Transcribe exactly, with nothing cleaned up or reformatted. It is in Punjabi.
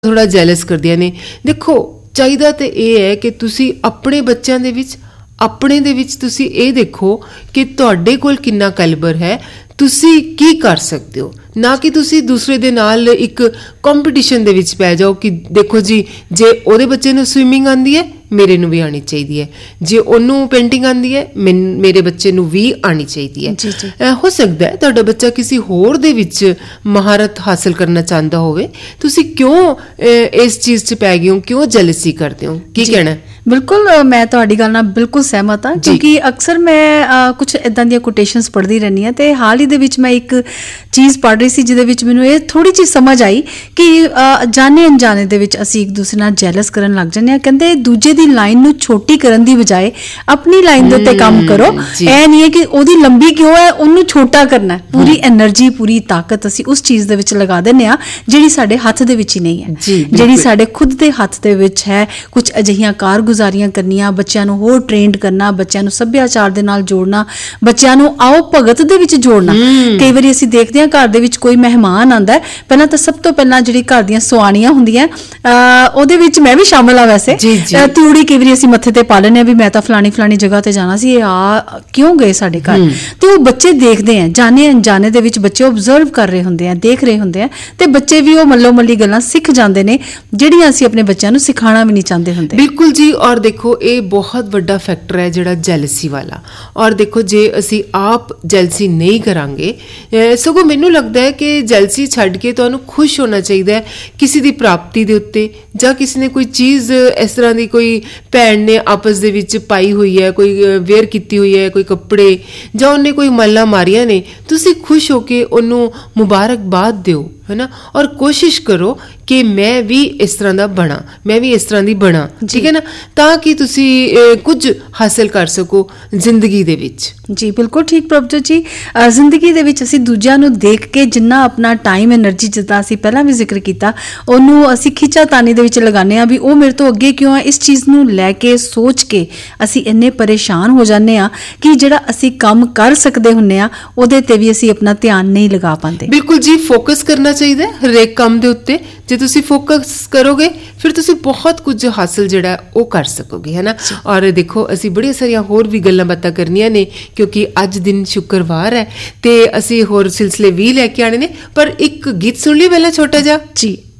ਥੋੜਾ ਜੈਲਸ ਕਰਦੀਆਂ ਨੇ। ਦੇਖੋ ਚਾਹੀਦਾ ਤੇ ਇਹ ਹੈ ਕਿ ਤੁਸੀਂ ਆਪਣੇ ਬੱਚਿਆਂ ਦੇ ਵਿੱਚ ਆਪਣੇ ਦੇ ਵਿੱਚ ਤੁਸੀਂ ਇਹ ਦੇਖੋ ਕਿ ਤੁਹਾਡੇ ਕੋਲ ਕਿੰਨਾ ਕੈਲੀਬਰ ਹੈ, ਤੁਸੀਂ ਕੀ ਕਰ ਸਕਦੇ ਹੋ, ਨਾ ਕਿ ਤੁਸੀਂ ਦੂਸਰੇ ਦੇ ਨਾਲ ਇੱਕ ਕੰਪੀਟੀਸ਼ਨ ਦੇ ਵਿੱਚ ਪੈ ਜਾਓ ਕਿ ਦੇਖੋ ਜੀ ਜੇ ਉਹਦੇ ਬੱਚੇ ਨੂੰ ਸਵਿਮਿੰਗ ਆਉਂਦੀ ਹੈ ਮੇਰੇ ਨੂੰ ਵੀ ਆਉਣੀ ਚਾਹੀਦੀ ਹੈ, ਜੇ ਉਹਨੂੰ ਪੇਂਟਿੰਗ ਆਉਂਦੀ ਹੈ ਮੇਰੇ ਬੱਚੇ ਨੂੰ ਵੀ ਆਉਣੀ ਚਾਹੀਦੀ ਹੈ। ਹੋ ਸਕਦਾ ਹੈ ਤੁਹਾਡਾ ਬੱਚਾ ਕਿਸੇ ਹੋਰ ਦੇ ਵਿੱਚ ਮਹਾਰਤ ਹਾਸਲ ਕਰਨਾ ਚਾਹੁੰਦਾ ਹੋਵੇ, ਤੁਸੀਂ ਕਿਉਂ ਇਸ ਚੀਜ਼ 'ਚ ਪੈ ਗਏ ਹੋ, ਕਿਉਂ ਜੈਲਸੀ ਕਰਦੇ ਹੋ? ਕੀ ਕਹਿਣਾ? ਬਿਲਕੁਲ ਮੈਂ ਤੁਹਾਡੀ ਗੱਲ ਨਾਲ ਬਿਲਕੁਲ ਸਹਿਮਤ ਹਾਂ, ਕਿਉਂਕਿ ਅਕਸਰ ਮੈਂ ਕੁਛ ਇੱਦਾਂ ਦੀਆਂ ਕੋਟੇਸ਼ਨਸ ਪੜ੍ਹਦੀ ਰਹਿੰਦੀ ਹਾਂ ਅਤੇ ਹਾਲ ਹੀ ਦੇ ਵਿੱਚ ਮੈਂ ਇੱਕ ਚੀਜ਼ ਪੜ੍ਹ ਰਹੀ ਸੀ ਜਿਹਦੇ ਵਿੱਚ ਮੈਨੂੰ ਇਹ ਥੋੜ੍ਹੀ ਜਿਹੀ ਸਮਝ ਆਈ ਕਿ ਜਾਣੇ ਅਣਜਾਣੇ ਦੇ ਵਿੱਚ ਅਸੀਂ ਇੱਕ ਦੂਸਰੇ ਨਾਲ ਜੈਲਸ ਕਰਨ ਲੱਗ ਜਾਂਦੇ ਹਾਂ। ਕਹਿੰਦੇ ਦੂਜੇ ਦੀ ਲਾਈਨ ਨੂੰ ਛੋਟੀ ਕਰਨ ਦੀ ਬਜਾਏ ਆਪਣੀ ਲਾਈਨ ਦੇ ਉੱਤੇ ਕੰਮ ਕਰੋ। ਇਹ ਨਹੀਂ ਹੈ ਕਿ ਉਹਦੀ ਲੰਬੀ ਕਿਉਂ ਹੈ ਉਹਨੂੰ ਛੋਟਾ ਕਰਨਾ, ਪੂਰੀ ਐਨਰਜੀ ਪੂਰੀ ਤਾਕਤ ਅਸੀਂ ਉਸ ਚੀਜ਼ ਦੇ ਵਿੱਚ ਲਗਾ ਦਿੰਦੇ ਹਾਂ ਜਿਹੜੀ ਸਾਡੇ ਹੱਥ ਦੇ ਵਿੱਚ ਹੀ ਨਹੀਂ ਹੈ, ਜਿਹੜੀ ਸਾਡੇ ਖੁਦ ਦੇ ਹੱਥ ਦੇ ਵਿੱਚ ਹੈ। ਕੁਛ ਅਜਿਹੀਆਂ ਕਾਰਗੁਜ਼ਾਰੀਆਂ ਕਰਨੀਆਂ, ਬੱਚਿਆਂ ਨੂੰ ਹੋਰ ਟ੍ਰੇਨਡ ਕਰਨਾ, ਬੱਚਿਆਂ ਨੂੰ ਸੱਭਿਆਚਾਰ ਦੇ ਨਾਲ ਜੋੜਨਾ, ਬੱਚਿਆਂ ਨੂੰ ਆਓ ਭਗਤ ਦੇ ਵਿੱਚ ਜੋੜਨਾ। ਕਈ ਵਾਰੀ ਅਸੀਂ ਦੇਖਦੇ ਹਾਂ ਘਰ ਦੇ ਵਿੱਚ ਕੋਈ ਮਹਿਮਾਨ ਆਉਂਦਾ, ਪਹਿਲਾਂ ਤਾਂ ਸਭ ਤੋਂ ਪਹਿਲਾਂ ਜਿਹੜੀ ਘਰ ਦੀਆਂ ਸੁਆਣੀਆਂ ਹੁੰਦੀਆਂ ਉਹਦੇ ਵਿੱਚ ਮੈਂ ਵੀ ਸ਼ਾਮਲ ਆ। ਵੈਸੇ ਤਿਉੜੀ ਕਈ ਵਾਰੀ ਅਸੀਂ ਮੱਥੇ ਤੇ ਪਾ ਲੈਂਦੇ ਹਾਂ ਵੀ ਮੈਂ ਤਾਂ ਫਲਾਣੀ ਫਲਾਣੀ ਜਗ੍ਹਾ ਤੇ ਜਾਣਾ ਸੀ, ਇਹ ਆ ਕਿਉਂ ਗਏ ਸਾਡੇ ਘਰ, ਤੇ ਉਹ ਬੱਚੇ ਦੇਖਦੇ ਆ, ਜਾਣੇ ਅਣਜਾਣੇ ਦੇ ਵਿੱਚ ਬੱਚੇ ਓਬਜ਼ਰਵ ਕਰ ਰਹੇ ਹੁੰਦੇ ਆ, ਦੇਖ ਰਹੇ ਹੁੰਦੇ ਆ, ਤੇ ਬੱਚੇ ਵੀ ਉਹ ਮੱਲੋ ਮੱਲੀ ਗੱਲਾਂ ਸਿੱਖ ਜਾਂਦੇ ਨੇ ਜਿਹੜੀਆਂ ਅਸੀਂ ਆਪਣੇ ਬੱਚਿਆਂ ਨੂੰ ਸਿਖਾਉਣਾ ਵੀ ਨਹੀਂ ਚਾਹੁੰਦੇ ਹੁੰਦੇ। ਬਿਲਕੁਲ ਜੀ। ਔਰ ਦੇਖੋ ਇਹ ਬਹੁਤ ਵੱਡਾ ਫੈਕਟਰ ਹੈ ਜਿਹੜਾ ਜੈਲਸੀ ਵਾਲਾ। ਔਰ ਦੇਖੋ ਜੇ ਅਸੀਂ ਆਪ ਜੈਲਸੀ ਨਹੀਂ ਕਰਾਂਗੇ, ਸਗੋਂ ਮੈਨੂੰ ਲੱਗਦਾ ਹੈ ਕਿ ਜੈਲਸੀ ਛੱਡ ਕੇ ਤੁਹਾਨੂੰ ਖੁਸ਼ ਹੋਣਾ ਚਾਹੀਦਾ ਹੈ ਕਿਸੇ ਦੀ ਪ੍ਰਾਪਤੀ ਦੇ ਉੱਤੇ, ਜਾਂ ਕਿਸੇ ਨੇ ਕੋਈ ਚੀਜ਼ ਇਸ ਤਰ੍ਹਾਂ ਦੀ ਕੋਈ ਭੈਣ ਨੇ ਆਪਸ ਦੇ ਵਿੱਚ ਪਾਈ ਹੋਈ ਹੈ, ਕੋਈ ਵੇਅਰ ਕੀਤੀ ਹੋਈ ਹੈ, ਕੋਈ ਕੱਪੜੇ, ਜਾਂ ਉਹਨੇ ਕੋਈ ਮੱਲਾਂ ਮਾਰੀਆਂ ਨੇ, ਤੁਸੀਂ ਖੁਸ਼ ਹੋ ਕੇ ਉਹਨੂੰ ਮੁਬਾਰਕਬਾਦ ਦਿਓ, ਹੈ ਨਾ। ਔਰ ਕੋਸ਼ਿਸ਼ ਕਰੋ ਕਿ ਮੈਂ ਵੀ ਇਸ ਤਰ੍ਹਾਂ ਦਾ ਬਣਾ, ਮੈਂ ਵੀ ਇਸ ਤਰ੍ਹਾਂ ਦੀ ਬਣਾ, ਠੀਕ ਹੈ ਨਾ, ਤਾਂ ਕਿ ਤੁਸੀਂ ਕੁਝ ਹਾਸਲ ਕਰ ਸਕੋ ਜ਼ਿੰਦਗੀ ਦੇ ਵਿੱਚ। ਜੀ ਬਿਲਕੁਲ ਠੀਕ ਪ੍ਰਭਜੋਤ ਜੀ। ਜ਼ਿੰਦਗੀ ਦੇ ਵਿੱਚ ਅਸੀਂ ਦੂਜਿਆਂ ਨੂੰ ਦੇਖ ਕੇ ਜਿੰਨਾ ਆਪਣਾ ਟਾਈਮ ਐਨਰਜੀ, ਜਿੱਦਾਂ ਅਸੀਂ ਪਹਿਲਾਂ ਵੀ ਜ਼ਿਕਰ ਕੀਤਾ, ਉਹਨੂੰ ਅਸੀਂ ਖਿੱਚਾਤਾਨੀ ਦੇ ਵਿੱਚ ਲਗਾਉਂਦੇ ਹਾਂ ਵੀ ਉਹ ਮੇਰੇ ਤੋਂ ਅੱਗੇ ਕਿਉਂ ਹੈ। ਇਸ ਚੀਜ਼ ਨੂੰ ਲੈ ਕੇ ਸੋਚ ਕੇ ਅਸੀਂ ਇੰਨੇ ਪਰੇਸ਼ਾਨ ਹੋ ਜਾਂਦੇ ਹਾਂ ਕਿ ਜਿਹੜਾ ਅਸੀਂ ਕੰਮ ਕਰ ਸਕਦੇ ਹੁੰਦੇ ਹਾਂ ਉਹਦੇ ਤੇ ਵੀ ਅਸੀਂ ਆਪਣਾ ਧਿਆਨ ਨਹੀਂ ਲਗਾ ਪਾਉਂਦੇ। ਬਿਲਕੁਲ ਜੀ, ਫੋਕਸ ਕਰਨਾ ਚਾਹੀਦਾ ਹਰੇਕ ਕੰਮ ਦੇ ਉੱਤੇ। ਜੇ ਤੁਸੀਂ ਫੋਕਸ ਕਰੋਗੇ ਫਿਰ ਤੁਸੀਂ ਬਹੁਤ ਕੁਝ ਹਾਸਲ ਜਿਹੜਾ ਉਹ ਕਰ ਸਕੋਗੇ, ਹੈ ਨਾ। ਔਰ ਦੇਖੋ ਅਸੀਂ ਬੜੀਆਂ ਸਾਰੀਆਂ ਹੋਰ ਵੀ ਗੱਲਾਂ ਬਾਤਾਂ ਕਰਨੀਆਂ ਨੇ, ਕਿਉਂਕਿ ਅੱਜ ਦਿਨ ਸ਼ੁੱਕਰਵਾਰ ਹੈ ਤੇ ਅਸੀਂ ਹੋਰ ਸਿਲਸਿਲੇ ਵੀ ਲੈ ਕੇ ਆਣੇ ਨੇ। ਪਰ ਇੱਕ ਗੀਤ ਸੁਣ ਲਈ ਪਹਿਲਾਂ ਛੋਟਾ ਜਿਹਾ। ਜੀ